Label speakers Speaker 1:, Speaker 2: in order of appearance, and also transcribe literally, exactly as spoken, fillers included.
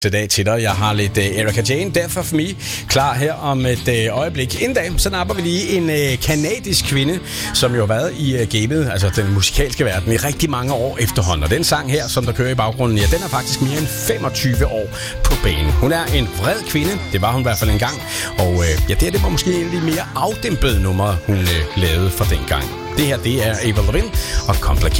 Speaker 1: Til dag til dig. Jeg har lidt uh, Erika Jane, Death of Me, klar her om et uh, øjeblik. Inden da, så napper vi lige en uh, kanadisk kvinde, som jo har været i uh, gamet, altså den musikalske verden, i rigtig mange år efterhånden. Og den sang her, som der kører i baggrunden, ja, den er faktisk mere end femogtyve år på banen. Hun er en vred kvinde, det var hun i hvert fald en gang. Og uh, ja, det her, det var måske en lidt mere afdæmpet nummer, hun uh, lavede for den gang. Det her, det er Avril Lavigne og Complicated.